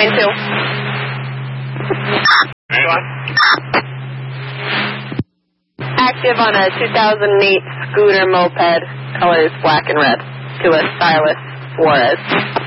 2. Active on a 2008 scooter moped, colors black and red, to a Silas Suarez.